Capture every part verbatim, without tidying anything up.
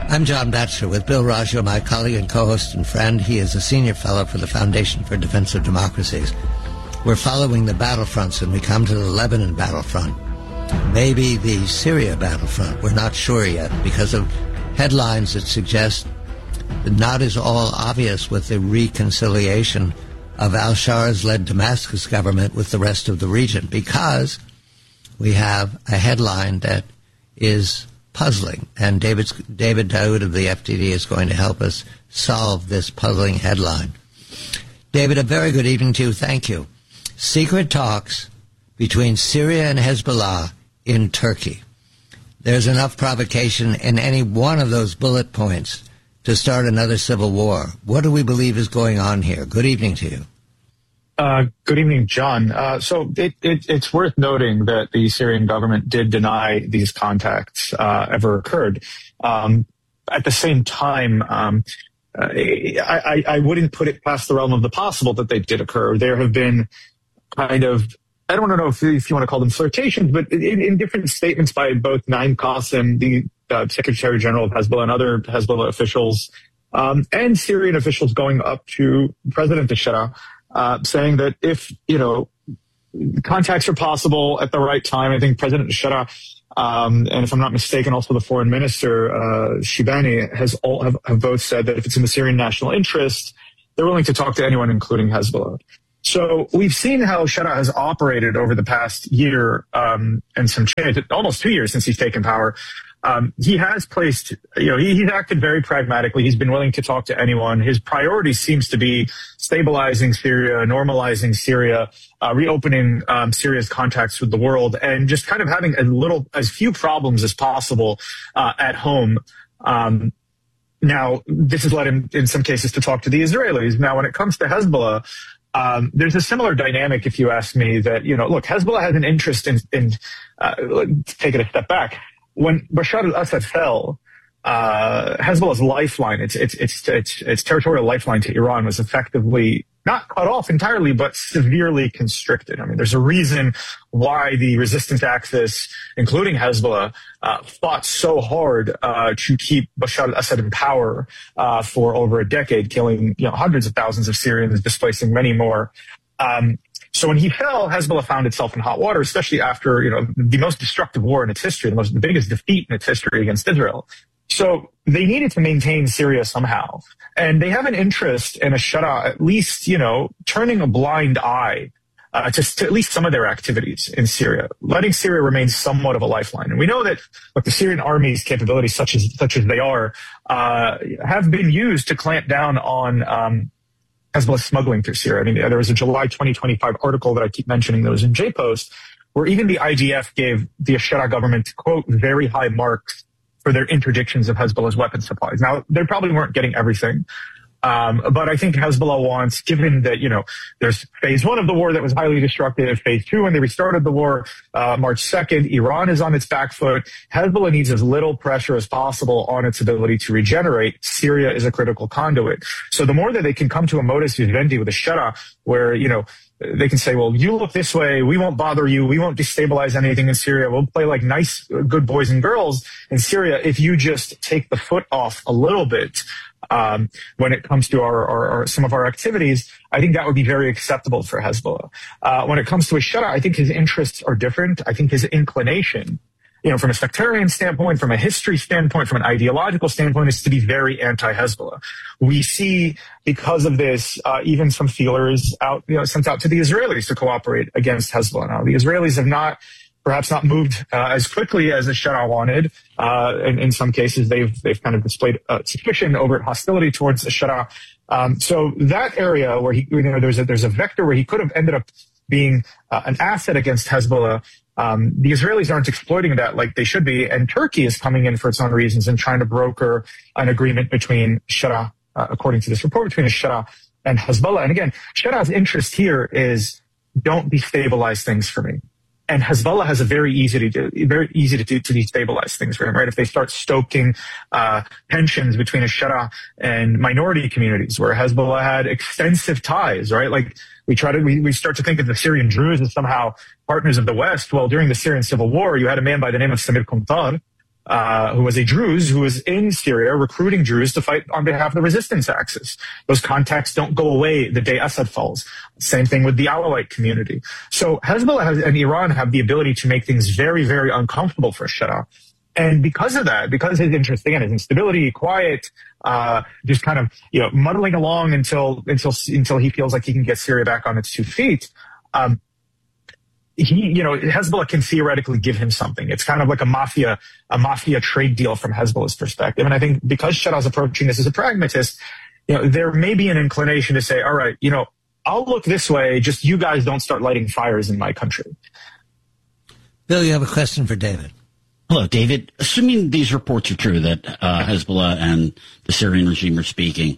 I'm John Batchelor with Bill Raggio, my colleague and co-host and friend. He is a senior fellow for the Foundation for Defense of Democracies. We're following the battlefronts, and we come to the Lebanon battlefront. Maybe the Syria battlefront. We're not sure yet because of headlines that suggest that not is all obvious with the reconciliation of al-Sharaz-led Damascus government with the rest of the region, because we have a headline that is puzzling, and David, David Daoud of the F D D is going to help us solve this puzzling headline. David, a very good evening to you. Thank you. Secret talks between Syria and Hezbollah in Turkey. There's enough provocation in any one of those bullet points to start another civil war. What do we believe is going on here? Good evening to you. Uh, good evening, John. Uh, so it, it, it's worth noting that the Syrian government did deny these contacts uh, ever occurred. Um, at the same time, um, I, I, I wouldn't put it past the realm of the possible that they did occur. There have been kind of, I don't know if, if you want to call them flirtations, but in, in different statements by both Naim Qassem, the uh, Secretary General of Hezbollah, and other Hezbollah officials, um, and Syrian officials going up to President al-Shara, Uh, saying that if, you know, contacts are possible at the right time. I think President al-Shara, um, and if I'm not mistaken, also the foreign minister, uh, Shibani, has all have, have both said that if it's in the Syrian national interest, they're willing to talk to anyone, including Hezbollah. So we've seen how al-Shara has operated over the past year, um, and some change, almost two years since he's taken power. Um, he has placed, you know, he, he's acted very pragmatically. He's been willing to talk to anyone. His priority seems to be stabilizing Syria, normalizing Syria, uh, reopening um, Syria's contacts with the world, and just kind of having as little, as few problems as possible uh, at home. Um, now, this has led him, in some cases, to talk to the Israelis. Now, when it comes to Hezbollah, Um, there's a similar dynamic, if you ask me, that, you know, look, Hezbollah has an interest in, in uh, take it a step back. When Bashar al-Assad fell, uh, Hezbollah's lifeline, its, its, its, its, its territorial lifeline to Iran was effectively not cut off entirely, but severely constricted. I mean, there's a reason why the resistance axis, including Hezbollah, uh, fought so hard, uh, to keep Bashar al-Assad in power, uh, for over a decade, killing, you know, hundreds of thousands of Syrians, displacing many more. Um, So when he fell, Hezbollah found itself in hot water, especially after, you know, the most destructive war in its history, the most, the biggest defeat in its history against Israel. So they needed to maintain Syria somehow. And they have an interest in al-Shara at least, you know, turning a blind eye uh, to, to at least some of their activities in Syria, letting Syria remain somewhat of a lifeline. And we know that, look, the Syrian army's capabilities, such as, such as they are, uh, have been used to clamp down on, um, Hezbollah smuggling through Syria. I mean, there was a July twenty twenty-five article that I keep mentioning that was in J-Post, where even the I D F gave the al-Shara government, quote, very high marks for their interdictions of Hezbollah's weapons supplies. Now, they probably weren't getting everything. Um, but I think Hezbollah wants, given that, you know, there's phase one of the war that was highly destructive, phase two, when they restarted the war, uh, March second, Iran is on its back foot. Hezbollah needs as little pressure as possible on its ability to regenerate. Syria is a critical conduit. So the more that they can come to a modus vivendi with al-Shara, where, you know, they can say, well, you look this way, we won't bother you, we won't destabilize anything in Syria, we'll play like nice, good boys and girls in Syria if you just take the foot off a little bit. Um, when it comes to our, our, our some of our activities, I think that would be very acceptable for Hezbollah. Uh, when it comes to al-Shara, I think his interests are different. I think his inclination, you know, from a sectarian standpoint, from a history standpoint, from an ideological standpoint, is to be very anti-Hezbollah. We see, because of this, uh, even some feelers out, you know, sent out to the Israelis to cooperate against Hezbollah. Now, the Israelis have not perhaps not moved uh, as quickly as al-Shara wanted. Uh, and in some cases, they've they've kind of displayed uh, suspicion, overt hostility towards al-Shara. Um, so that area where he, you know, there's a there's a vector where he could have ended up being uh, an asset against Hezbollah. Um, the Israelis aren't exploiting that like they should be, and Turkey is coming in for its own reasons and trying to broker an agreement between al-Shara, uh, according to this report, between al-Shara and Hezbollah. And again, al-Shara's interest here is don't destabilize things for me. And Hezbollah has a very easy to do, very easy to do to destabilize things for him, right? If they start stoking uh tensions between al-Shara and minority communities, where Hezbollah had extensive ties, right? Like we try to we, we start to think of the Syrian Druze as somehow partners of the West. Well, during the Syrian civil war, you had a man by the name of Samir Kuntar, uh, who was a Druze, who was in Syria recruiting Druze to fight on behalf of the resistance axis. Those contacts don't go away the day Assad falls. Same thing with the Alawite community. So Hezbollah has, and Iran have the ability to make things very, very uncomfortable for Shah. And because of that, because his interest, again, his instability, quiet, uh, just kind of, you know, muddling along until, until, until he feels like he can get Syria back on its two feet, um, he, you know, Hezbollah can theoretically give him something. It's kind of like a mafia, a mafia trade deal from Hezbollah's perspective. And I think because Shah's approaching this as a pragmatist, you know, there may be an inclination to say, all right, you know, I'll look this way, just you guys don't start lighting fires in my country. Bill, you have a question for David. Hello, David. Assuming these reports are true that uh, Hezbollah and the Syrian regime are speaking,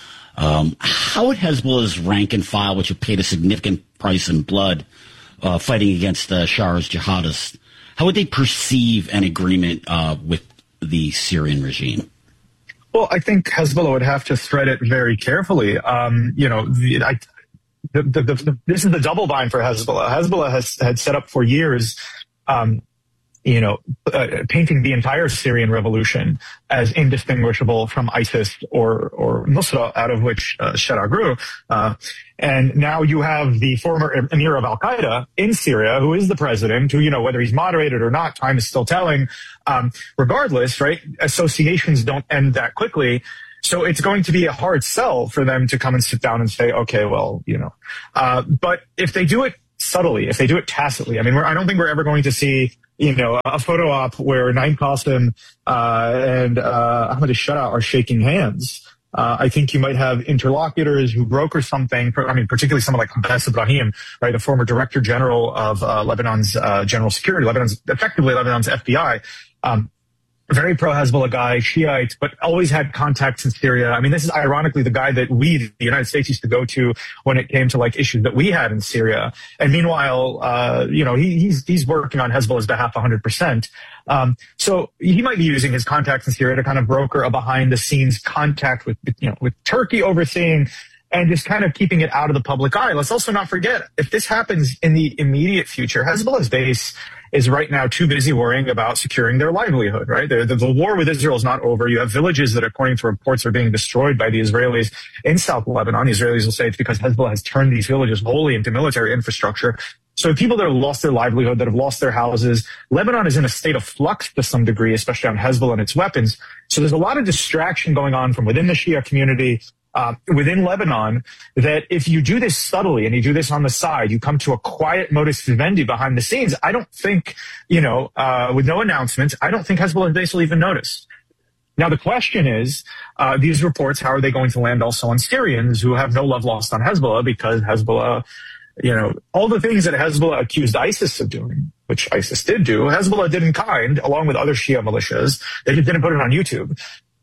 um, how would Hezbollah's rank and file, which have paid a significant price in blood, Uh, fighting against the Shah's jihadists, how would they perceive an agreement uh, with the Syrian regime? Well, I think Hezbollah would have to thread it very carefully. Um, you know, the, I, the, the, the, this is the double bind for Hezbollah. Hezbollah has had set up for years, um, you know, uh, painting the entire Syrian revolution as indistinguishable from ISIS or or Nusra, out of which uh, Shah grew. Uh, and now you have the former emir of Al-Qaeda in Syria, who is the president, who, you know, whether he's moderated or not, time is still telling. Um, regardless, right, associations don't end that quickly. So it's going to be a hard sell for them to come and sit down and say, okay, well, you know. Uh, but if they do it subtly, if they do it tacitly, I mean, we're, I don't think we're ever going to see, you know, a photo op where Naim Qassem uh, and uh, Ahmed al-Shara are shaking hands. Uh, I think you might have interlocutors who broker something. I mean, particularly someone like Abbas Ibrahim, right, the former director general of uh, Lebanon's uh, general security, Lebanon's effectively Lebanon's F B I. Um, very pro-Hezbollah guy, Shiite, but always had contacts in Syria. I mean, this is ironically the guy that we, the United States, used to go to when it came to like issues that we had in Syria. And meanwhile, uh, you know, he, he's, he's working on Hezbollah's behalf one hundred percent. Um, so he might be using his contacts in Syria to kind of broker a behind the scenes contact with, you know, with Turkey overseeing and just kind of keeping it out of the public eye. Let's also not forget, if this happens in the immediate future, Hezbollah's base is right now too busy worrying about securing their livelihood, right? The, the, the war with Israel is not over. You have villages that, according to reports, are being destroyed by the Israelis in South Lebanon. The Israelis will say it's because Hezbollah has turned these villages wholly into military infrastructure. So people that have lost their livelihood, that have lost their houses, Lebanon is in a state of flux to some degree, especially on Hezbollah and its weapons. So there's a lot of distraction going on from within the Shia community, Uh, within Lebanon, that if you do this subtly and you do this on the side, you come to a quiet modus vivendi behind the scenes. I don't think, you know, uh, with no announcements, I don't think Hezbollah base will even notice. Now, the question is, uh, these reports, how are they going to land also on Syrians who have no love lost on Hezbollah, because Hezbollah, you know, all the things that Hezbollah accused ISIS of doing, which ISIS did do, Hezbollah did in kind, along with other Shia militias. They just didn't put it on YouTube.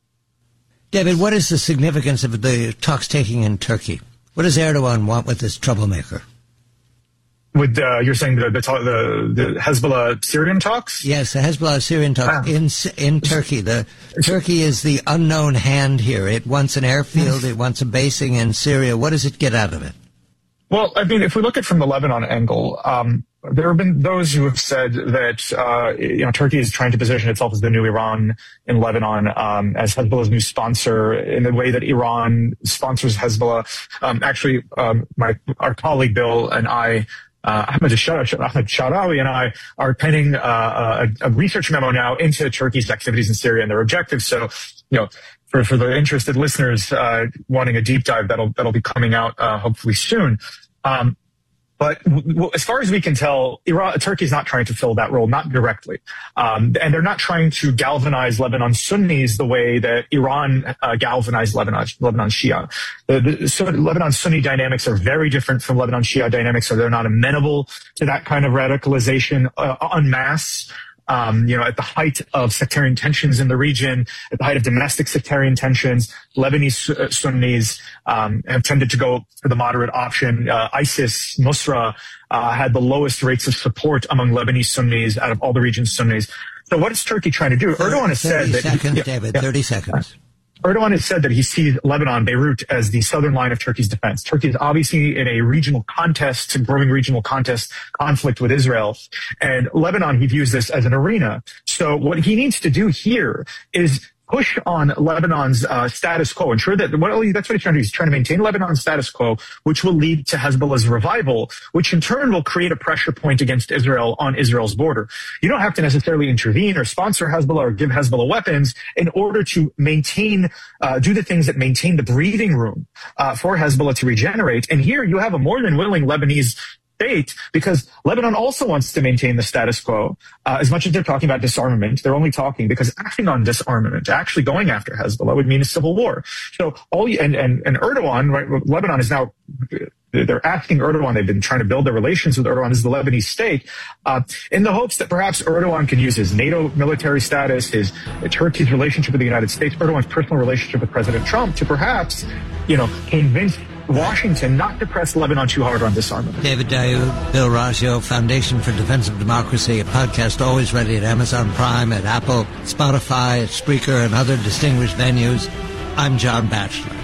David, what is the significance of the talks taking in Turkey? What does Erdogan want with this troublemaker? With uh, you're saying the, the the the Hezbollah Syrian talks? Yes, the Hezbollah Syrian talks ah. in in Turkey. The Turkey is the unknown hand here. It wants an airfield. It wants a basing in Syria. What does it get out of it? Well, I mean, if we look at it from the Lebanon angle, um, there have been those who have said that, uh, you know, Turkey is trying to position itself as the new Iran in Lebanon, um, as Hezbollah's new sponsor in the way that Iran sponsors Hezbollah. Um, actually, um, my, our colleague Bill and I, uh, Ahmed Sharawi and I are penning, uh, a, a research memo now into Turkey's activities in Syria and their objectives. So, you know, for, for the interested listeners, uh, wanting a deep dive, that'll, that'll be coming out, uh, hopefully soon. Um, But w- w- as far as we can tell, Iran, Turkey is not trying to fill that role, not directly. Um, and they're not trying to galvanize Lebanon Sunnis the way that Iran uh, galvanized Lebanon, Lebanon Shia. The, the so Lebanon Sunni dynamics are very different from Lebanon Shia dynamics, so they're not amenable to that kind of radicalization uh, en masse. Um, you know, at the height of sectarian tensions in the region, at the height of domestic sectarian tensions, Lebanese uh, Sunnis um, have tended to go for the moderate option. Uh, ISIS, Nusra, uh, had the lowest rates of support among Lebanese Sunnis out of all the region's Sunnis. So what is Turkey trying to do? Erdogan has said that... thirty seconds, yeah, David, yeah. thirty seconds. Erdogan has said that he sees Lebanon, Beirut, as the southern line of Turkey's defense. Turkey is obviously in a regional contest, a growing regional contest, conflict with Israel. And Lebanon, he views this as an arena. So what he needs to do here is push on Lebanon's uh, status quo, ensure that what, that's what he's trying to do. He's trying to maintain Lebanon's status quo, which will lead to Hezbollah's revival, which in turn will create a pressure point against Israel on Israel's border. You don't have to necessarily intervene or sponsor Hezbollah or give Hezbollah weapons in order to maintain, uh, do the things that maintain the breathing room uh, for Hezbollah to regenerate. And here you have a more than willing Lebanese state, because Lebanon also wants to maintain the status quo. Uh, as much as they're talking about disarmament, they're only talking because acting on disarmament, actually going after Hezbollah, would mean a civil war. So all you, and, and, and Erdogan, right, Lebanon is now, they're asking Erdogan, they've been trying to build their relations with Erdogan as the Lebanese state, uh, in the hopes that perhaps Erdogan can use his NATO military status, his uh, Turkey's relationship with the United States, Erdogan's personal relationship with President Trump to perhaps, you know, convince Washington not to press Lebanon too hard on disarmament. David Daoud, Bill Raggio, Foundation for Defense of Democracy, a podcast always ready at Amazon Prime, at Apple, Spotify, at Spreaker, and other distinguished venues. I'm John Batchelor.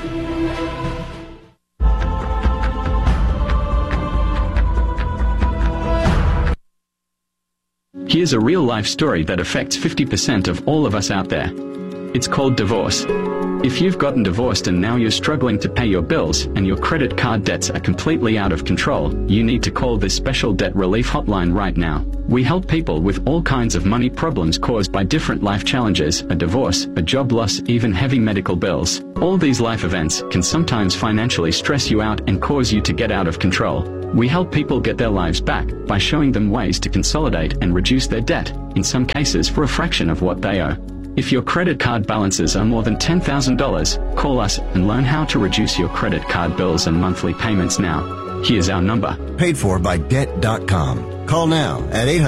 Here's a real-life story that affects fifty percent of all of us out there. It's called divorce. If you've gotten divorced and now you're struggling to pay your bills and your credit card debts are completely out of control, you need to call this special debt relief hotline right now. We help people with all kinds of money problems caused by different life challenges, a divorce, a job loss, even heavy medical bills. All these life events can sometimes financially stress you out and cause you to get out of control. We help people get their lives back by showing them ways to consolidate and reduce their debt, in some cases for a fraction of what they owe. If your credit card balances are more than ten thousand dollars, call us and learn how to reduce your credit card bills and monthly payments now. Here's our number. Paid for by debt dot com. Call now at eight hundred